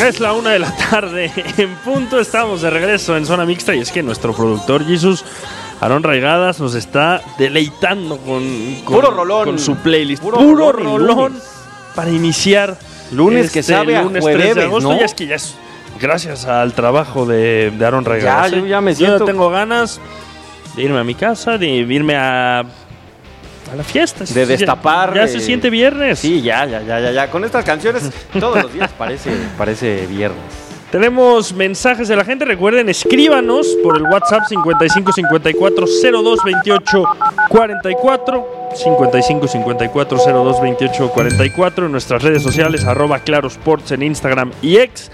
Es la 1:00 p.m. en punto. Estamos de regreso en Zona Mixta y es que nuestro productor Jesus Aarón Raigadas nos está deleitando con su playlist. Puro rolón para iniciar lunes que sabe a lunes jueves, 3 de agosto, ¿no? ya es que ya es gracias al trabajo de Aarón Raigadas. Yo ya me siento... Yo tengo ganas de irme a mi casa, de irme a la fiesta. De destapar. Ya se siente viernes. Sí, ya. Con estas canciones todos los días parece viernes. Tenemos mensajes de la gente. Recuerden, escríbanos por el WhatsApp 5554-0228-44. 5554-0228-44. En nuestras redes sociales, @clarosports en Instagram y X,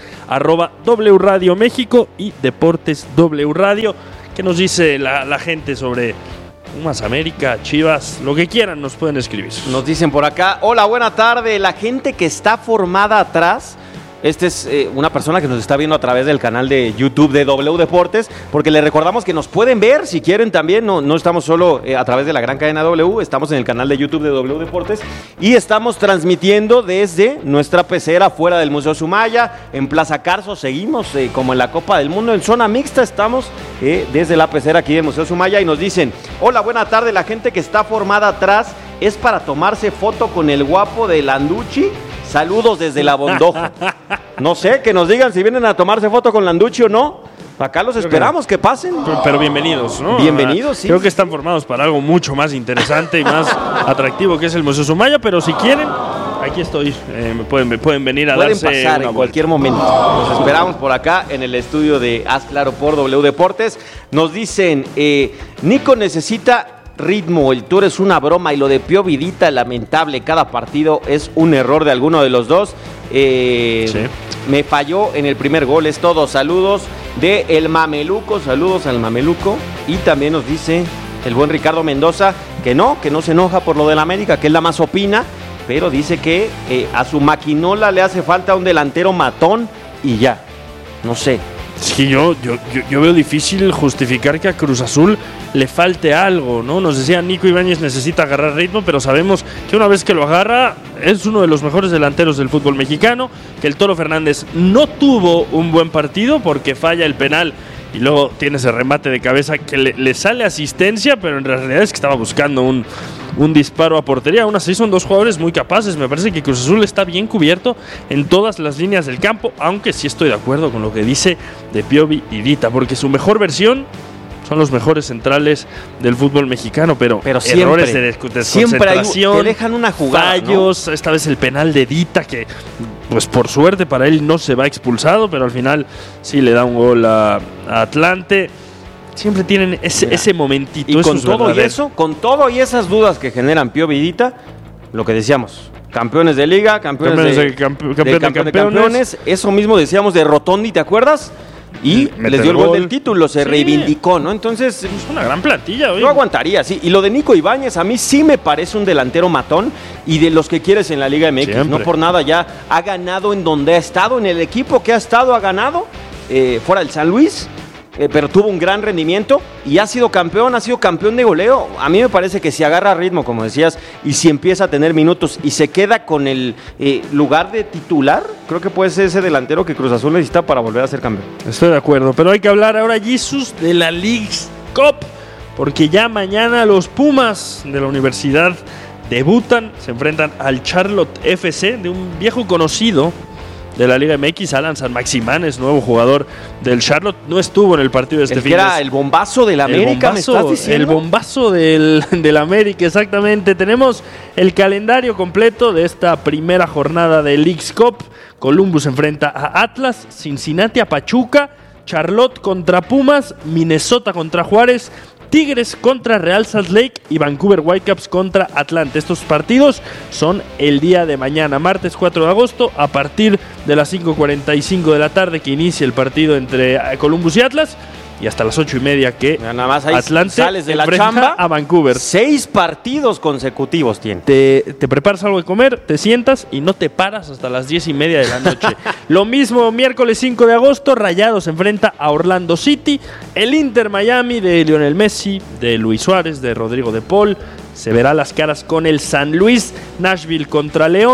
@W Radio México y Deportes W Radio. ¿Qué nos dice la gente sobre Pumas, América, Chivas? Lo que quieran nos pueden escribir. Nos dicen por acá: hola, buena tarde. La gente que está formada atrás. Esta es una persona que nos está viendo a través del canal de YouTube de W Deportes, porque le recordamos que nos pueden ver si quieren también, no estamos solo a través de la gran cadena W, estamos en el canal de YouTube de W Deportes y estamos transmitiendo desde nuestra pecera fuera del Museo Sumaya, en Plaza Carso. Seguimos como en la Copa del Mundo, en Zona Mixta estamos desde la pecera aquí del Museo Sumaya y nos dicen: hola, buena tarde. La gente que está formada atrás es para tomarse foto con el guapo de Landucci. Saludos desde La Bondojo. No sé, que nos digan si vienen a tomarse foto con Landucci o no. Acá los esperamos, que pasen. Pero bienvenidos, ¿no? Bienvenidos, sí. Creo que están formados para algo mucho más interesante y más atractivo que es el Museo Sumaya, pero si quieren, aquí estoy. Me pueden venir a darse pasar una en cualquier momento. Los esperamos por acá en el estudio de Haz Claro por W Deportes. Nos dicen, Nico necesita ritmo, el tour es una broma y lo de Pío Vidita lamentable, cada partido es un error de alguno de los dos. Sí. Me falló en el primer gol, es todo. Saludos de El Mameluco, saludos al Mameluco. Y también nos dice el buen Ricardo Mendoza que no se enoja por lo del América, que él la más opina, pero dice que a su maquinola le hace falta un delantero matón y ya, no sé. Sí, yo veo difícil justificar que a Cruz Azul le falte algo, ¿no? Nos decía Nico Ibáñez necesita agarrar ritmo, pero sabemos que una vez que lo agarra es uno de los mejores delanteros del fútbol mexicano, que el Toro Fernández no tuvo un buen partido porque falla el penal y luego tiene ese remate de cabeza que le sale asistencia, pero en realidad es que estaba buscando un disparo a portería. Aún así son dos jugadores muy capaces. Me parece que Cruz Azul está bien cubierto en todas las líneas del campo, aunque sí estoy de acuerdo con lo que dice de Piovi y Dita, porque su mejor versión son los mejores centrales del fútbol mexicano, pero siempre, errores de desconcentración, siempre te dejan una jugada, fallos, ¿no? Esta vez el penal de Dita, que pues por suerte para él no se va expulsado, pero al final sí le da un gol a Atlante. Siempre tienen ese momentito. Y con todo y eso, con todo y esas dudas que generan Pío Vidita, lo que decíamos, campeones de liga, campeones de campeones. Eso mismo decíamos de Rotondi, ¿te acuerdas? Y les dio el gol del título, se reivindicó, ¿no? Entonces, es una gran plantilla hoy. Yo aguantaría, sí. Y lo de Nico Ibáñez, a mí sí me parece un delantero matón y de los que quieres en la Liga MX. Siempre. No por nada ya ha ganado en donde ha estado, en el equipo que ha estado, ha ganado, fuera del San Luis. Pero tuvo un gran rendimiento y ha sido campeón de goleo. A mí me parece que si agarra ritmo, como decías, y si empieza a tener minutos y se queda con el lugar de titular, creo que puede ser ese delantero que Cruz Azul necesita para volver a ser campeón. Estoy de acuerdo, pero hay que hablar ahora, Jesus, de la Leagues Cup, porque ya mañana los Pumas de la Universidad debutan, se enfrentan al Charlotte FC, de un viejo conocido de la Liga MX, Alan San Maximanes, nuevo jugador del Charlotte, no estuvo en el partido de este fin. Era el bombazo del América, ¿me estás diciendo? El bombazo del América, exactamente. Tenemos el calendario completo de esta primera jornada de Leagues Cup. Columbus enfrenta a Atlas, Cincinnati a Pachuca, Charlotte contra Pumas, Minnesota contra Juárez, Tigres contra Real Salt Lake y Vancouver Whitecaps contra Atlante. Estos partidos son el día de mañana, martes 4 de agosto, a partir de las 5:45 de la tarde, que inicia el partido entre Columbus y Atlas, y hasta las 8:30 que nada más ahí Atlante sales de la chamba a Vancouver. 6 partidos consecutivos tiene. Te preparas algo de comer, te sientas y no te paras hasta las 10:30 de la noche. Lo mismo miércoles 5 de agosto, Rayados se enfrenta a Orlando City, el Inter Miami de Lionel Messi, de Luis Suárez, de Rodrigo de Paul, se verá las caras con el San Luis, Nashville contra León,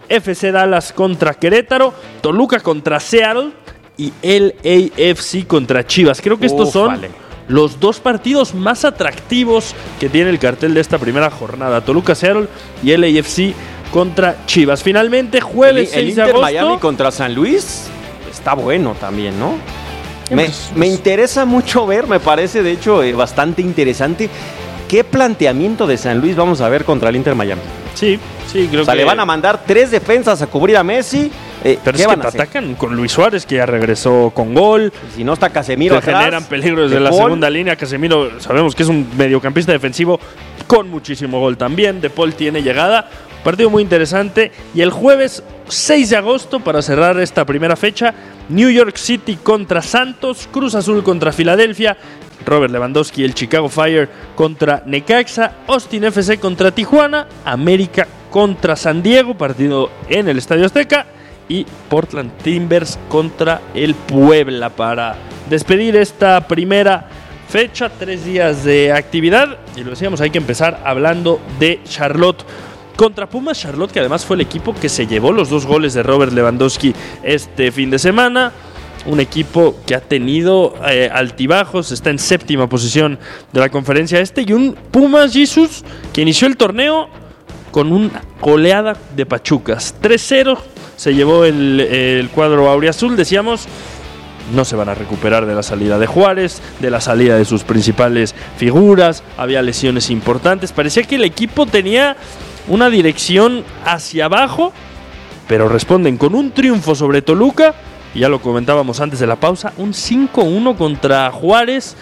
FC Dallas contra Querétaro, Toluca contra Seattle y LAFC contra Chivas. Creo que estos son los dos partidos más atractivos que tiene el cartel de esta primera jornada. Toluca, Seattle y LAFC contra Chivas. Finalmente, jueves 6 de agosto. Miami contra San Luis está bueno también, ¿no? Me interesa mucho ver, me parece de hecho bastante interesante qué planteamiento de San Luis vamos a ver contra el Inter Miami. Sí, creo que... le van a mandar 3 defensas a cubrir a Messi. Pero es que te atacan con Luis Suárez, que ya regresó con gol. Si no está Casemiro atrás, generan peligro desde la segunda línea. Casemiro, sabemos que es un mediocampista defensivo con muchísimo gol también. De Paul tiene llegada. Partido muy interesante. Y el jueves 6 de agosto, para cerrar esta primera fecha, New York City contra Santos, Cruz Azul contra Filadelfia, Robert Lewandowski y el Chicago Fire contra Necaxa, Austin FC contra Tijuana, América contra San Diego, partido en el Estadio Azteca, y Portland Timbers contra el Puebla para despedir esta primera fecha. 3 días de actividad, y lo decíamos, hay que empezar hablando de Charlotte contra Pumas. Charlotte, que además fue el equipo que se llevó los 2 goles de Robert Lewandowski este fin de semana. Un equipo que ha tenido altibajos, está en 7ª posición de la conferencia y un Pumas Jesus que inició el torneo con una goleada de Pachucas. 3-0 se llevó el cuadro auriazul. Decíamos, no se van a recuperar de la salida de Juárez, de la salida de sus principales figuras, había lesiones importantes, parecía que el equipo tenía una dirección hacia abajo, pero responden con un triunfo sobre Toluca. Y ya lo comentábamos antes de la pausa, un 5-1 contra Juárez,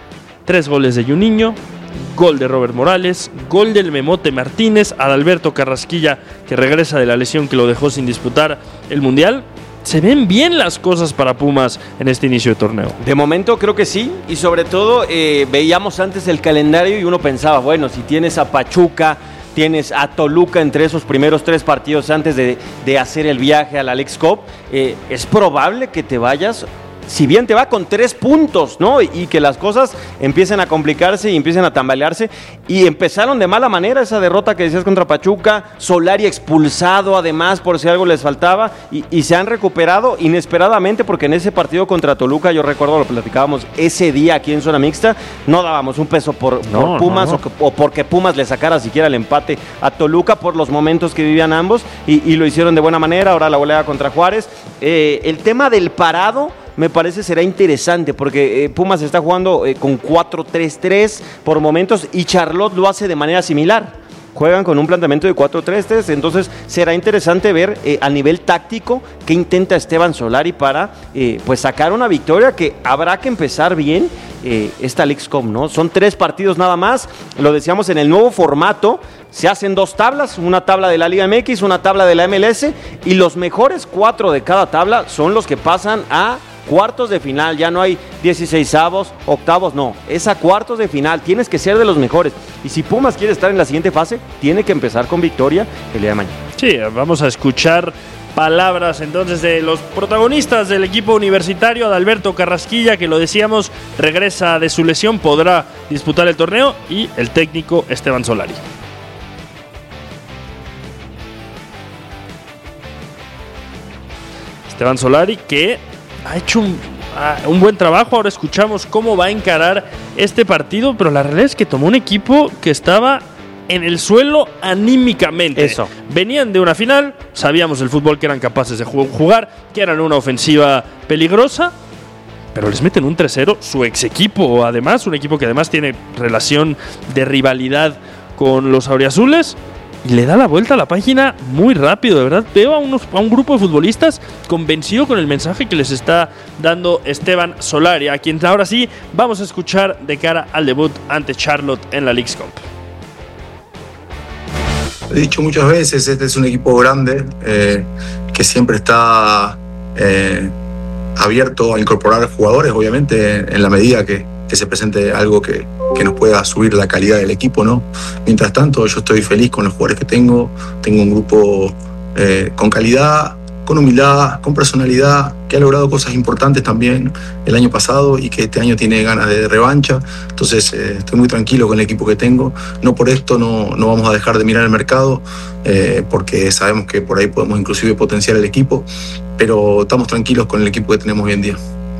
3 goles de Juninho, gol de Robert Morales, gol del Memote Martínez, Adalberto Carrasquilla, que regresa de la lesión que lo dejó sin disputar el Mundial. Se ven bien las cosas para Pumas en este inicio de torneo. De momento creo que sí, y sobre todo veíamos antes el calendario y uno pensaba, bueno, si tienes a Pachuca, tienes a Toluca entre esos primeros 3 partidos antes de hacer el viaje a la Leagues Cup, es probable que te vayas, si bien te va con 3 puntos, ¿no? Y que las cosas empiecen a complicarse y empiecen a tambalearse. Y empezaron de mala manera esa derrota que decías contra Pachuca. Solari expulsado además por si algo les faltaba. Y se han recuperado inesperadamente, porque en ese partido contra Toluca, yo recuerdo, lo platicábamos ese día aquí en Zona Mixta, no dábamos un peso por Pumas. No. O porque Pumas le sacara siquiera el empate a Toluca por los momentos que vivían ambos. Y lo hicieron de buena manera. Ahora la goleada contra Juárez. El tema del parado me parece será interesante, porque Pumas está jugando con 4-3-3 por momentos, y Charlotte lo hace de manera similar. Juegan con un planteamiento de 4-3-3, entonces será interesante ver a nivel táctico qué intenta Esteban Solari para pues sacar una victoria, que habrá que empezar bien esta Leagues Cup, ¿no? Son 3 partidos nada más, lo decíamos, en el nuevo formato. Se hacen 2 tablas, una tabla de la Liga MX, una tabla de la MLS, y los mejores 4 de cada tabla son los que pasan a cuartos de final. Ya no hay 16avos, octavos, no, es a cuartos de final. Tienes que ser de los mejores, y si Pumas quiere estar en la siguiente fase, tiene que empezar con victoria el día de mañana. Sí, vamos a escuchar palabras entonces de los protagonistas del equipo universitario. Adalberto Carrasquilla, que lo decíamos, regresa de su lesión, podrá disputar el torneo, y el técnico Esteban Solari. Esteban Solari, que ha hecho un buen trabajo. Ahora escuchamos cómo va a encarar este partido, pero la realidad es que tomó un equipo que estaba en el suelo anímicamente. Eso. Venían de una final, sabíamos el fútbol que eran capaces de jugar, que eran una ofensiva peligrosa, pero les meten un 3-0 su ex equipo, además, un equipo que además tiene relación de rivalidad con los auriazules, y le da la vuelta a la página muy rápido. De verdad, veo a un grupo de futbolistas convencido con el mensaje que les está dando Esteban Solari, a quien ahora sí vamos a escuchar de cara al debut ante Charlotte en la Leagues Cup. He dicho muchas veces, este es un equipo grande que siempre está abierto a incorporar jugadores, obviamente, en la medida que se presente algo que nos pueda subir la calidad del equipo, ¿no? Mientras tanto, yo estoy feliz con los jugadores que tengo un grupo con calidad, con humildad, con personalidad, que ha logrado cosas importantes también el año pasado y que este año tiene ganas de revancha. Entonces estoy muy tranquilo con el equipo que tengo. No por esto no vamos a dejar de mirar el mercado, porque sabemos que por ahí podemos inclusive potenciar el equipo, pero estamos tranquilos con el equipo que tenemos hoy en día.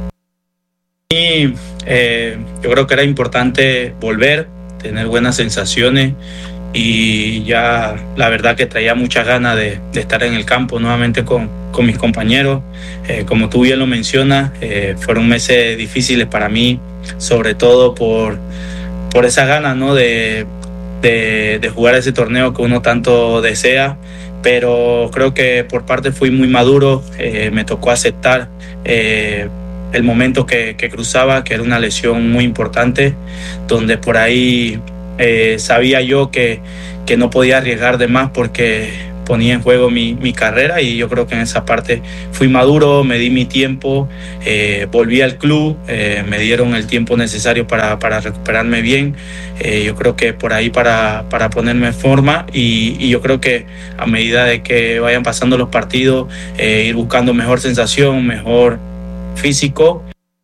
Y yo creo que era importante volver, tener buenas sensaciones, y ya la verdad que traía muchas ganas de estar en el campo nuevamente con mis compañeros. Como tú bien lo mencionas, fueron meses difíciles para mí, sobre todo por esa ganas, ¿no?, de jugar ese torneo que uno tanto desea, pero creo que por parte fui muy maduro. Me tocó aceptar el momento que cruzaba, que era una lesión muy importante, donde por ahí sabía yo que no podía arriesgar de más porque ponía en juego mi carrera, y yo creo que en esa parte fui maduro, me di mi tiempo, volví al club, me dieron el tiempo necesario para recuperarme bien. Yo creo que por ahí para ponerme en forma, y yo creo que a medida de que vayan pasando los partidos, ir buscando mejor sensación, mejor físico.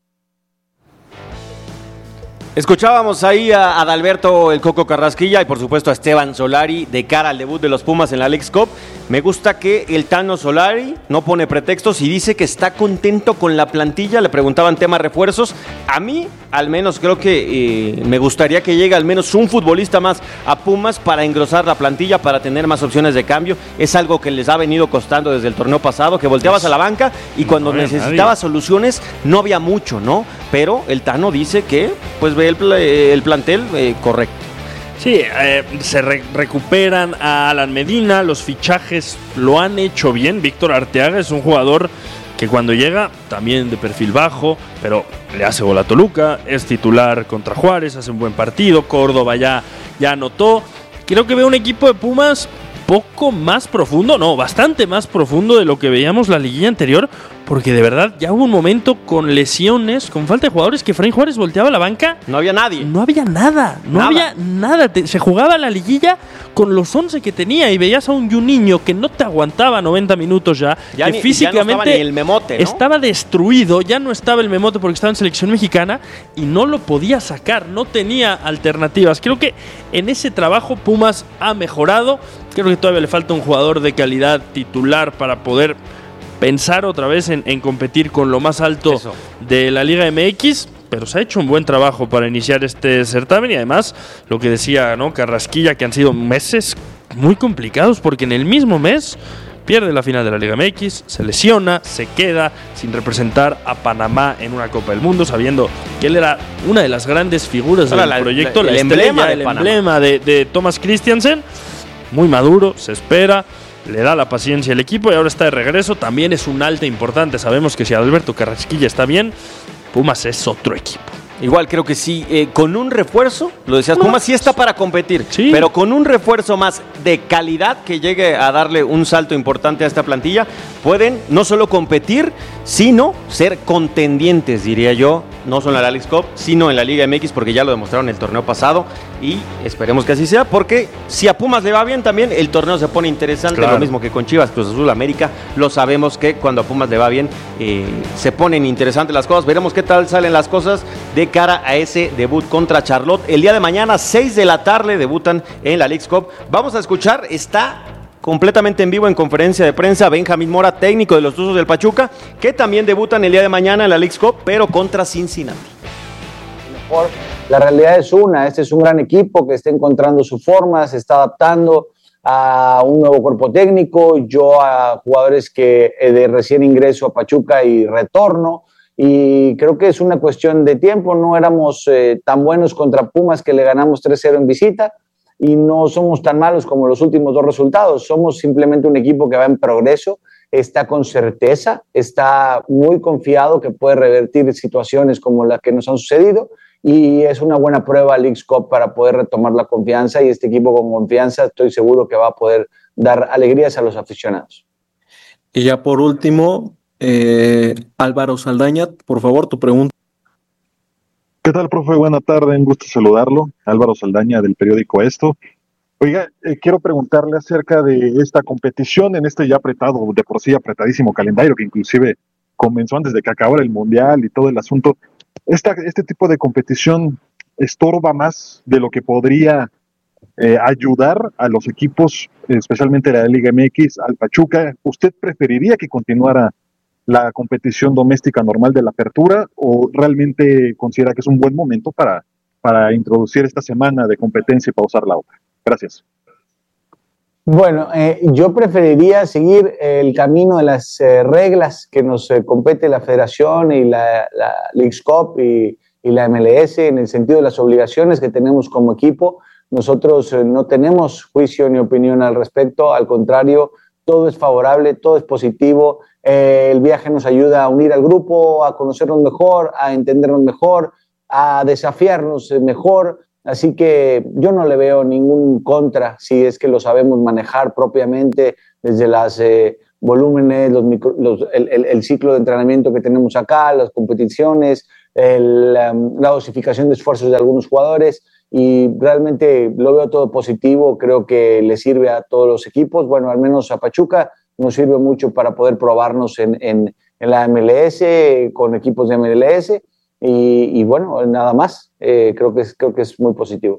Escuchábamos ahí a Adalberto el Coco Carrasquilla y por supuesto a Esteban Solari de cara al debut de los Pumas en la Leagues Cup. Me gusta que el Tano Solari no pone pretextos y dice que está contento con la plantilla. Le preguntaban tema refuerzos. A mí, al menos, creo que me gustaría que llegue al menos un futbolista más a Pumas para engrosar la plantilla, para tener más opciones de cambio. Es algo que les ha venido costando desde el torneo pasado, que volteabas a la banca y cuando necesitabas soluciones no había mucho, ¿no? Pero el Tano dice que pues ve el plantel correcto. Sí, se recuperan a Alan Medina, los fichajes lo han hecho bien. Víctor Arteaga es un jugador que cuando llega, también de perfil bajo, pero le hace gol a Toluca, es titular contra Juárez, hace un buen partido, Córdoba ya anotó. Creo que veo un equipo de Pumas poco más profundo, no, bastante más profundo de lo que veíamos la liguilla anterior, porque de verdad ya hubo un momento con lesiones, con falta de jugadores, que Efraín Juárez volteaba a la banca. No había nadie. No había nada. Se jugaba la liguilla con los 11 que tenía y veías a un Juninho que no te aguantaba 90 minutos que físicamente ya no estaba ni el Memote, ¿no? Estaba destruido, ya no estaba el Memote porque estaba en selección mexicana y no lo podía sacar, no tenía alternativas. Creo que en ese trabajo Pumas ha mejorado. Creo que todavía le falta un jugador de calidad titular para poder pensar otra vez en competir con lo más alto de la Liga MX, pero se ha hecho un buen trabajo para iniciar este certamen y además lo que decía, ¿no?, Carrasquilla, que han sido meses muy complicados porque en el mismo mes pierde la final de la Liga MX, se lesiona, se queda sin representar a Panamá en una Copa del Mundo, sabiendo que él era una de las grandes figuras del proyecto, el emblema de Thomas Christiansen. Muy maduro, se espera, le da la paciencia al equipo y ahora está de regreso. También es un alta importante. Sabemos que si Alberto Carrasquilla está bien, Pumas es otro equipo. Igual creo que sí, con un refuerzo, lo decías, Pumas sí está para competir, sí, pero con un refuerzo más de calidad que llegue a darle un salto importante a esta plantilla, pueden no solo competir, sino ser contendientes, diría yo, no solo en la Leagues Cup, sino en la Liga MX, porque ya lo demostraron el torneo pasado y esperemos que así sea, porque si a Pumas le va bien también, el torneo se pone interesante, claro. Lo mismo que con Chivas, Cruz Azul, América, lo sabemos que cuando a Pumas le va bien, se ponen interesantes las cosas, veremos qué tal salen las cosas de cara a ese debut contra Charlotte. El día de mañana, 6 de la tarde, debutan en la Leagues Cup. Vamos a escuchar, está completamente en vivo en conferencia de prensa Benjamín Mora, técnico de los Tuzos del Pachuca, que también debutan el día de mañana en la Leagues Cup, pero contra Cincinnati. Mejor, la realidad es este es un gran equipo que está encontrando su forma, se está adaptando a un nuevo cuerpo técnico, yo a jugadores que de recién ingreso a Pachuca y retorno, y creo que es una cuestión de tiempo. No éramos tan buenos contra Pumas, que le ganamos 3-0 en visita, y no somos tan malos como los últimos dos resultados. Somos simplemente un equipo que va en progreso, está con certeza, está muy confiado que puede revertir situaciones como las que nos han sucedido, y es una buena prueba Leagues Cup para poder retomar la confianza, y este equipo con confianza estoy seguro que va a poder dar alegrías a los aficionados. Y ya por último, Álvaro Saldaña, por favor, tu pregunta. ¿Qué tal, profe? Buena tarde, un gusto saludarlo. Álvaro Saldaña, del periódico Esto. Oiga, quiero preguntarle acerca de esta competición en este ya apretado, de por sí apretadísimo calendario, que inclusive comenzó antes de que acabara el Mundial y todo el asunto. Este tipo de competición estorba más de lo que podría ayudar a los equipos, especialmente la Liga MX, al Pachuca. ¿Usted preferiría que continuara la competición doméstica normal de la apertura o realmente considera que es un buen momento para introducir esta semana de competencia y pausar la otra? Gracias. Bueno, yo preferiría seguir el camino de las reglas que nos compete la Federación y la Leagues Cup y la MLS, en el sentido de las obligaciones que tenemos como equipo. Nosotros no tenemos juicio ni opinión al respecto, al contrario, todo es favorable, todo es positivo. El viaje nos ayuda a unir al grupo, a conocernos mejor, a entendernos mejor, a desafiarnos mejor. Así que yo no le veo ningún contra si es que lo sabemos manejar propiamente desde los volúmenes, el ciclo de entrenamiento que tenemos acá, las competiciones, la dosificación de esfuerzos de algunos jugadores, y realmente lo veo todo positivo. Creo que le sirve a todos los equipos, bueno, al menos a Pachuca nos sirve mucho para poder probarnos en la MLS, con equipos de MLS. Y bueno, nada más. Creo que es muy positivo.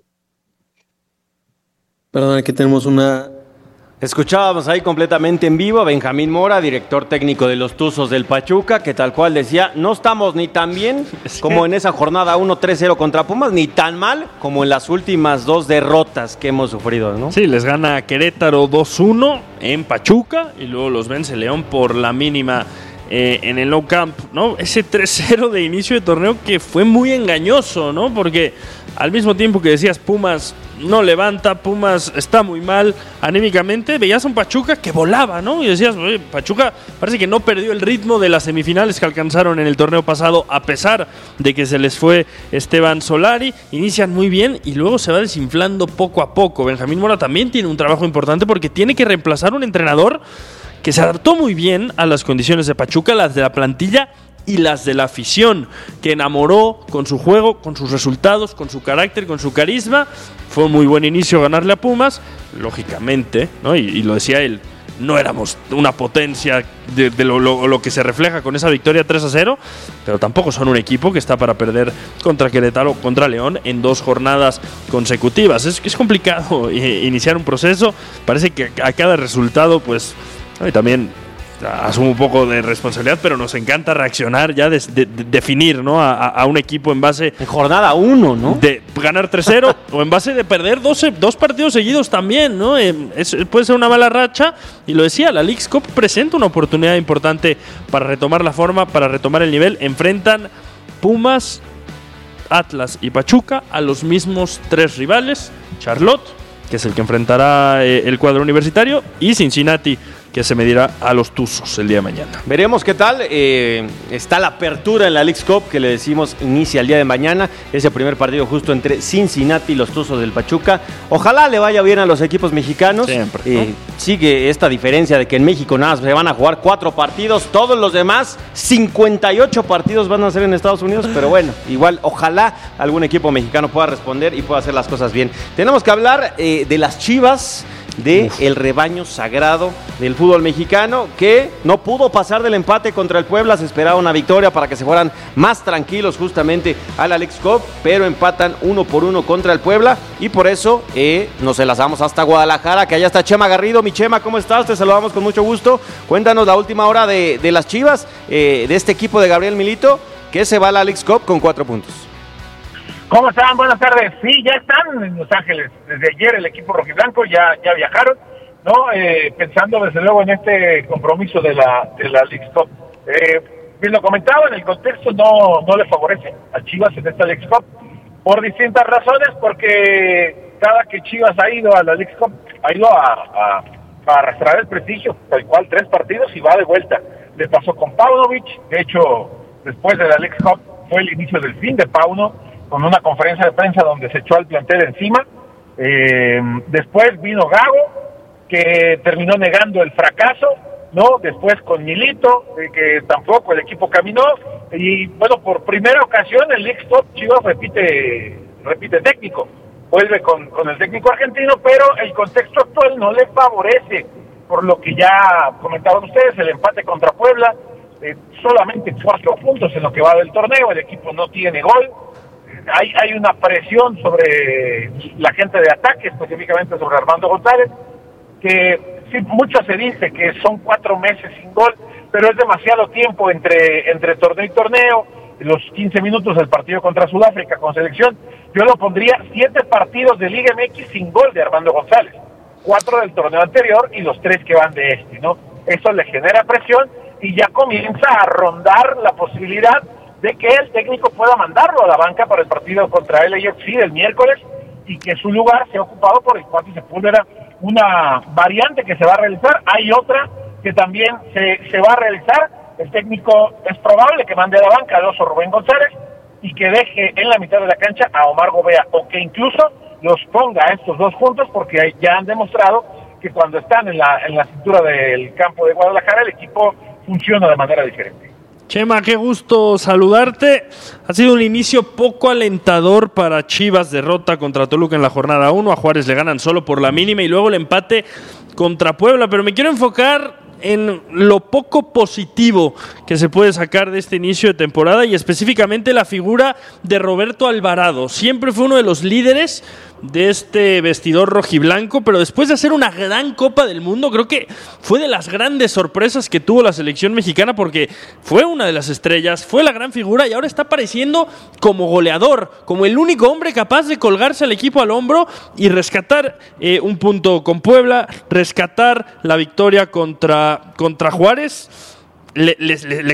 Perdón, aquí tenemos una... Escuchábamos ahí completamente en vivo a Benjamín Mora, director técnico de los Tuzos del Pachuca, que tal cual decía, no estamos ni tan bien como en esa jornada 1-3-0 contra Pumas, ni tan mal como en las últimas 2 derrotas que hemos sufrido, ¿no? Sí, les gana Querétaro 2-1 en Pachuca y luego los vence León por la mínima en el Nou Camp, ¿no? Ese 3-0 de inicio de torneo que fue muy engañoso, ¿no? Porque al mismo tiempo que decías Pumas no levanta, Pumas está muy mal anímicamente, veías a un Pachuca que volaba, ¿no? Y decías, oye, Pachuca parece que no perdió el ritmo de las semifinales que alcanzaron en el torneo pasado, a pesar de que se les fue Esteban Solari. Inician muy bien y luego se va desinflando poco a poco. Benjamín Mora también tiene un trabajo importante porque tiene que reemplazar un entrenador que se adaptó muy bien a las condiciones de Pachuca, las de la plantilla y las de la afición, que enamoró con su juego, con sus resultados, con su carácter, con su carisma. Fue un muy buen inicio ganarle a Pumas, lógicamente, ¿no? Y lo decía él, no éramos una potencia de lo que se refleja con esa victoria 3-0, pero tampoco son un equipo que está para perder contra Querétaro o contra León en 2 jornadas consecutivas. Es complicado iniciar un proceso, parece que a cada resultado, pues, y también asumo un poco de responsabilidad, pero nos encanta reaccionar ya, definir, ¿no? a un equipo en base... En jornada 1, ¿no? De ganar 3-0 o en base de perder 2 partidos seguidos también, ¿no? Puede ser una mala racha, y lo decía, la Leagues Cup presenta una oportunidad importante para retomar la forma, para retomar el nivel. Enfrentan Pumas, Atlas y Pachuca a los mismos 3 rivales, Charlotte, que es el que enfrentará el cuadro universitario, y Cincinnati, que se medirá a los Tuzos el día de mañana. Veremos qué tal. Está la apertura en la Leagues Cup, que le decimos inicia el día de mañana. Ese primer partido justo entre Cincinnati y los Tuzos del Pachuca. Ojalá le vaya bien a los equipos mexicanos. Siempre, ¿no? Sigue esta diferencia de que en México nada más se van a jugar 4 partidos. Todos los demás, 58 partidos van a ser en Estados Unidos. Pero bueno, igual, ojalá algún equipo mexicano pueda responder y pueda hacer las cosas bien. Tenemos que hablar de las Chivas, el rebaño sagrado del fútbol mexicano, que no pudo pasar del empate contra el Puebla. Se esperaba una victoria para que se fueran más tranquilos justamente a la Leagues Cup, pero empatan 1-1 contra el Puebla, y por eso nos enlazamos hasta Guadalajara, que allá está Chema Garrido. Mi Chema, ¿cómo estás? Te saludamos con mucho gusto. Cuéntanos la última hora de las Chivas, de este equipo de Gabriel Milito, que se va a la Leagues Cup con 4 puntos. ¿Cómo están? Buenas tardes. Sí, ya están en Los Ángeles. Desde ayer el equipo rojiblanco ya viajaron, ¿no? Pensando desde luego en este compromiso de la Leagues Cup. Bien lo comentaba, en el contexto no le favorece a Chivas en esta Leagues Cup por distintas razones, porque cada que Chivas ha ido a la Leagues Cup ha ido a arrastrar el prestigio, tal cual 3 partidos y va de vuelta. Le pasó con Paunovic. De hecho, después de la Leagues Cup fue el inicio del fin de Pauno, con una conferencia de prensa donde se echó al plantel encima. Después vino Gago, que terminó negando el fracaso, ¿no? Después con Milito, que tampoco el equipo caminó. Y bueno, por primera ocasión en Leagues Cup Chivas repite técnico, vuelve con el técnico argentino, pero el contexto actual no le favorece, por lo que ya comentaban ustedes, el empate contra Puebla, solamente 4 puntos en lo que va del torneo, el equipo no tiene gol, hay una presión sobre la gente de ataque, específicamente sobre Armando González, que sí, mucho se dice que son 4 meses sin gol, pero es demasiado tiempo entre torneo y torneo, los 15 minutos del partido contra Sudáfrica con selección, yo lo pondría 7 partidos de Liga MX sin gol de Armando González, 4 del torneo anterior y los 3 que van de este, ¿no? Eso le genera presión y ya comienza a rondar la posibilidad de que el técnico pueda mandarlo a la banca para el partido contra LAFC del miércoles y que su lugar sea ocupado por el Cuate Sepúlveda, una variante que se va a realizar. Hay otra que también se va a realizar. El técnico es probable que mande a la banca al Oso Rubén González y que deje en la mitad de la cancha a Omar Gobea, o que incluso los ponga a estos dos juntos, porque ya han demostrado que cuando están en la cintura del campo de Guadalajara el equipo funciona de manera diferente. Chema, qué gusto saludarte. Ha sido un inicio poco alentador para Chivas, derrota contra Toluca en la jornada 1, a Juárez le ganan solo por la mínima y luego el empate contra Puebla, pero me quiero enfocar en lo poco positivo que se puede sacar de este inicio de temporada y específicamente la figura de Roberto Alvarado. Siempre fue uno de los líderes de este vestidor rojiblanco, pero después de hacer una gran Copa del Mundo, creo que fue de las grandes sorpresas que tuvo la selección mexicana, porque fue una de las estrellas, fue la gran figura y ahora está apareciendo como goleador, como el único hombre capaz de colgarse al equipo al hombro y rescatar un punto con Puebla, rescatar la victoria contra Juárez. Le